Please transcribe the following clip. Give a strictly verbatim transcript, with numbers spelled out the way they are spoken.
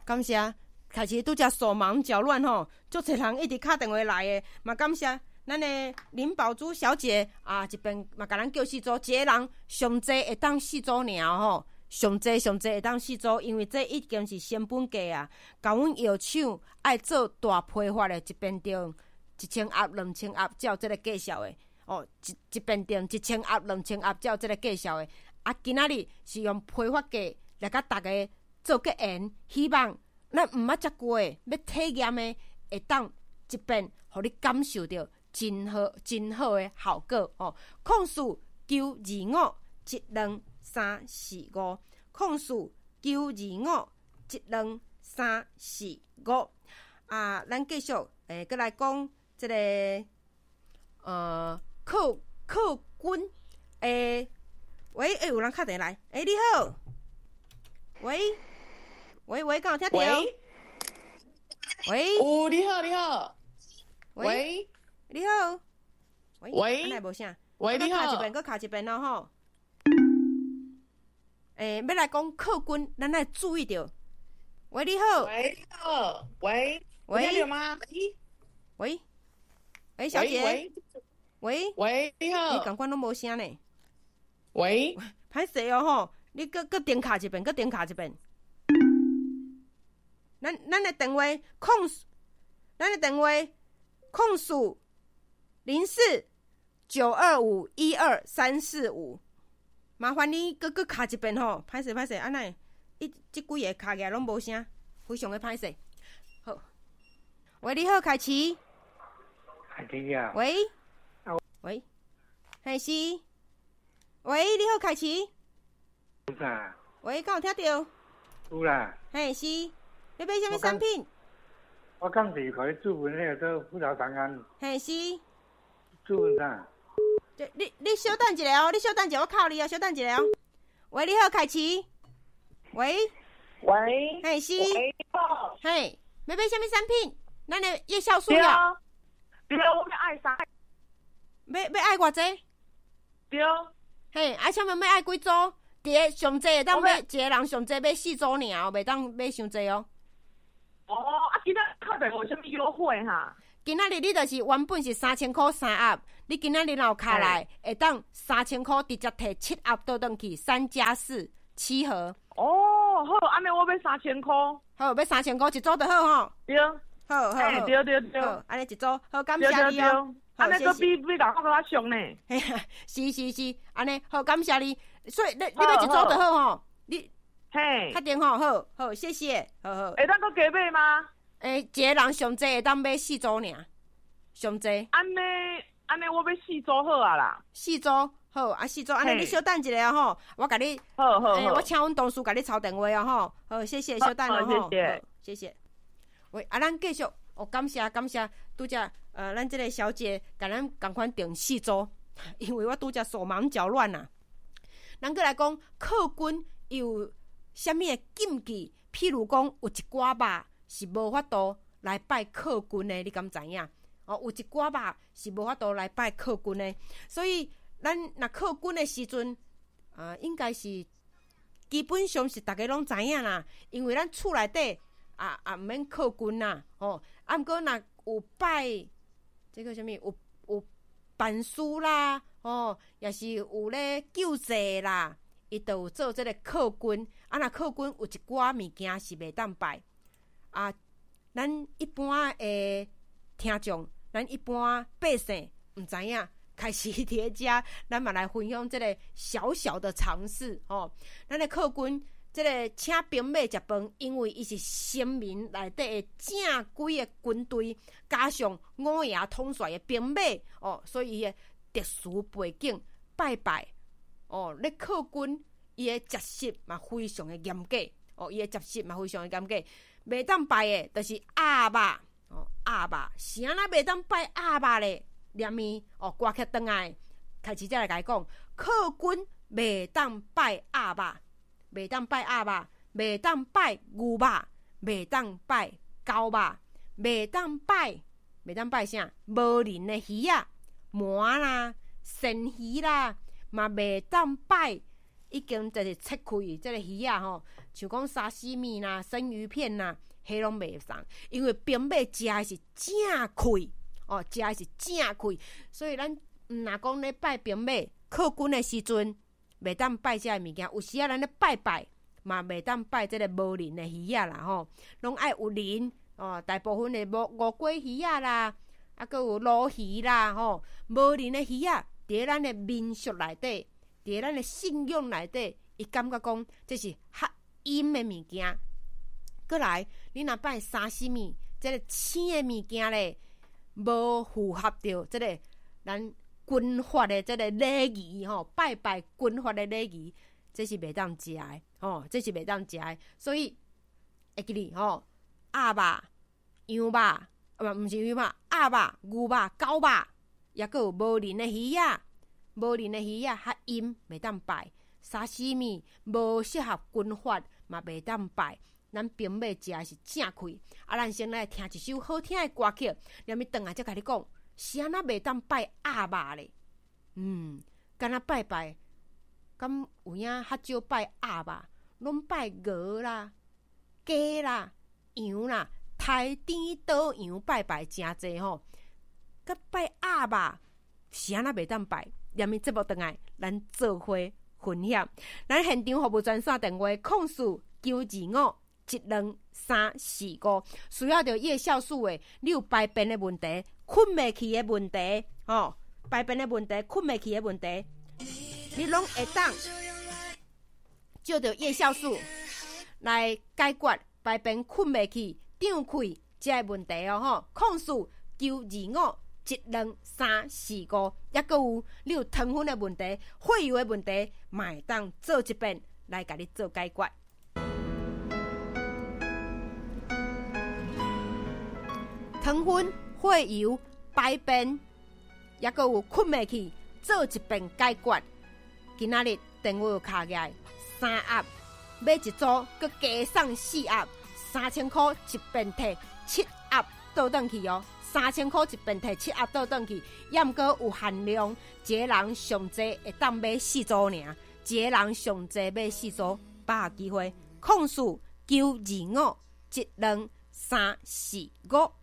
感谢。开始拄则手忙脚乱吼，足侪人一直敲电话来的，嘛感谢咱的林宝珠小姐啊，一边嘛甲咱叫四组，一个人上济会当四组尔吼，上济上济会当四组，因为这已经是成本价啊，甲阮药厂爱做大批发的，一边定一千盒、两千盒才有这个价销的哦，一一边定一千盒、两千盒才有这个价销的，啊，今仔日是用批发价来甲大家做个缘，希望。咱毋捌遮贵，要体验的，会当一遍，互你感受到真好、真好的效果哦。控诉九二五一两三四五，控诉九二五一两三四五啊！咱继续诶，搁来讲即、这个呃客客军诶，喂诶，有人敲电话来，诶，你好，喂。喂喂，敢有听到？ 喂喂， 哦，你好，你好。 喂，你好。喂， 喂， 安尼无啥。 喂，你好。 卡一遍，搁卡一遍咯吼。诶、欸，要来讲客军，咱来注意着。喂，你好。 喂，你好。喂， 喂， 听到吗？ 喂，喂，小姐。 喂， 喂， 喂，你好。 你赶快拢无声呢。 喂， 歹势哦吼，你搁搁点卡一遍，搁点卡一遍。咱咱的电话控，咱的电话控诉零四九二五一二三四五，麻烦你搁搁卡一遍吼，歹势歹势，安尼一即几个卡起来拢无声，非常的歹势。好，喂，你好，凯奇。 凯奇啊。 喂。啊、喂。嘿是。喂，你好，凯奇。 有啥？ 喂，敢有听到？ 有啦。 嘿是。要买什么产品？ 我刚是可以注文那个辅导长安。 嘿是。 注文啥？ 你你稍等一下哦，你稍等一下，我靠你哦，稍等一下哦。喂，你好，凯奇。喂。 喂。 嘿是。 喂，你好。 嘿，要买什么产品？咱的夜宵素料。 对啊，我要爱啥？ 要要爱偌济？ 对。 嘿，啊，请问要爱几组？伫个上济会当买一个人上济买四组尔，袂当买伤济哦。 哦，啊，今仔敲电话有啥物优惠哈？ 今仔日你就是原本是三千块三盒，你今仔日若卡来，会当三千块直接摕七盒倒转去，三加四七盒。 哦，好，安尼我要三千块。 好，要三千块一组就好吼。 对。 好好好， 对对对。 好，安尼一组，好，感谢你哦。 安尼佫比比人我较俗呢。 嘿呀，是是是，安尼好，感谢你。所以你你要一组就好吼，你嘿， 确定吼，好好，谢谢，好好。 会当佫加买吗？ 诶，一个人上济会当买四组尔，上济。 安尼安尼，我要四组好啊啦。 四组好啊，四组安尼，你稍等一下吼，我甲你， 好好好， 我请阮同事甲你抄电话哦吼。好，谢谢，稍等哦吼， 谢谢， 谢谢。喂，啊，咱继续，哦，感谢感谢，拄则呃，咱这个小姐甲咱共款订四组，因为我拄则手忙脚乱呐。咱过来讲，客军有啥物的禁忌？譬如讲，有一寡肉是无法度来拜客军的，你敢知影？哦，有一寡肉是无法度来拜客军的，所以咱若客军的时阵，啊、呃，应该是基本上是大家拢知影啦，因为咱厝内底啊啊毋免客军啦，哦，啊毋过若有拜这个啥物有有办事啦。哦，也是有咧救济啦，伊就有做这个客军。啊，若客军有一寡物件是袂当拜啊。咱一般诶听众，咱一般百姓毋知影，开始伫遮，咱嘛来分享这个小小的尝试哦。咱的客军，这个请兵马食饭，因为伊是先民内底的正规的军队，加上五爷统帅的兵马哦，所以伊的特殊背景拜拜哦，咧客军伊的接习嘛非常的严格哦，伊的接习嘛非常的严格，袂当拜的，就是鸭肉哦，鸭肉是安那袂当拜鸭肉咧？念咪哦，歌曲转来，开始再来甲伊讲，客军袂当拜鸭肉，袂当拜鸭肉，袂当拜牛肉，袂当拜狗肉，袂当拜，袂当拜啥？无鳞的鱼啊！麻啦、生鱼啦，嘛袂当拜，已经就是切开这个鱼啊吼， 像讲沙西米啦、生鱼片啦，迄拢袂送，因为兵马食的是正气哦，食的是正气，所以咱若讲咧拜兵马靠军的时阵，袂当拜遮物件。有时啊，咱咧拜拜嘛，袂当拜即个无鳞的鱼仔啦吼，拢爱有鳞哦。大部分的无五龟鱼仔啦，啊，佮有鲈鱼啦吼，无鳞的鱼仔，伫咱的民俗内底，伫咱的信仰内底，伊感觉讲这是较阴的物件。过来，你若拜三什物，即个青的物件咧，无符合着即个咱军法的即个礼仪吼，拜拜军法的礼仪，这是袂当食的吼，这是袂当食的。所以会记哩吼，鸭肉、羊肉，啊毋毋是羊肉，鸭肉、牛肉、狗肉，抑佫有无鳞的鱼仔，无鳞的鱼仔较阴，袂当拜。沙西米无适合军法，嘛袂当拜。咱兵马食的是正气，啊，咱先来听一首好听的歌曲，然后转来才甲你讲，是安那袂当拜鸭肉咧？嗯，敢若拜拜，敢有影较少拜鸭肉，拢拜鹅啦、鸡啦、羊啦，台甜倒羊拜拜真济吼。甲拜鸭肉是安那袂当拜？然后节目转来，咱做伙分享。咱现场服务专线电话：空四九二五。一两三四五，需要着夜酵素的，你有排便的问题、困袂去的问题，哦，排便的问题、困袂去的问题，你拢会当借着夜酵素来解决排便困袂去、胀气这个问题哦，吼，控诉九二五一两三四五，抑阁有你有糖分的问题、血油的问题，嘛会当做一遍来甲你做解决。糖分、血油、排便，抑阁有困袂去，做一遍解决。今仔日电话有卡起来，三盒买一组，佮加送四盒，三千块一遍摕七盒倒转去哦。三千块一遍摕七盒倒转去，抑毋过有限量，一个人上济会当买四组尔，一个人上济买四组，把握机会。控诉九二五一两三四五。